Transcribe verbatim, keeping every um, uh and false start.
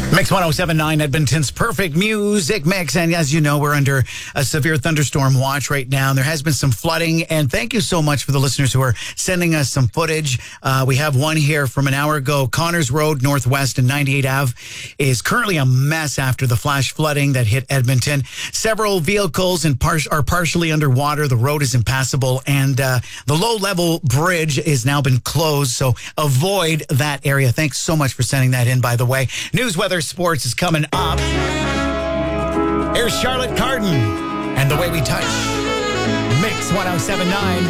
Mix one oh seven point nine, Edmonton's perfect music mix. And as you know, we're under a severe thunderstorm watch right now. There has been some flooding. And thank you so much for the listeners who are sending us some footage. Uh, we have one here from an hour ago. Connors Road, Northwest and ninety-eight Avenue is currently a mess after the flash flooding that hit Edmonton. Several vehicles and par- are partially underwater. The road is impassable. And uh, the low-level bridge has now been closed. So avoid that area. Thanks so much for sending that in, by the way. News, weather, sports is coming up. Here's Charlotte Cardin and The Way We Touch. Mix one oh seven point nine.